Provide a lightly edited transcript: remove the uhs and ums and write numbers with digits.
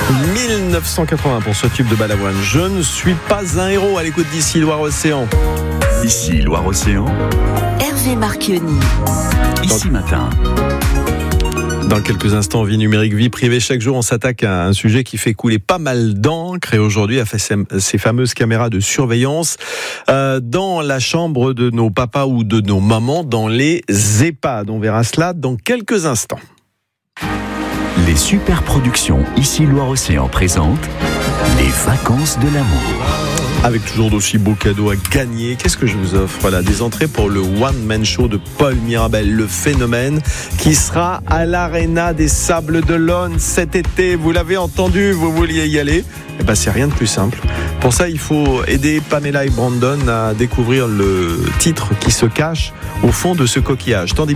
1980 pour ce tube de Balavoine. Je ne suis pas un héros à l'écoute d'ici Loire-Océan. Ici Loire-Océan, Hervé Marchionni. Ici Matin. Dans quelques instants, vie numérique, vie privée. Chaque jour, on s'attaque à un sujet qui fait couler pas mal d'encre. Et aujourd'hui, à ces fameuses caméras de surveillance dans la chambre de nos papas ou de nos mamans, dans les EHPAD. On verra cela dans quelques instants. Les super productions Ici Loire-Océan présentent les vacances de l'amour. Avec toujours d'aussi beaux cadeaux à gagner. Qu'est-ce que je vous offre là? Des entrées pour le One Man Show de Paul Mirabel, le phénomène, qui sera à l'Arena des Sables d'Olonne cet été. Vous l'avez entendu, vous vouliez y aller? Eh ben, c'est rien de plus simple. Pour ça, il faut aider Pamela et Brandon à découvrir le titre qui se cache au fond de ce coquillage. Tandis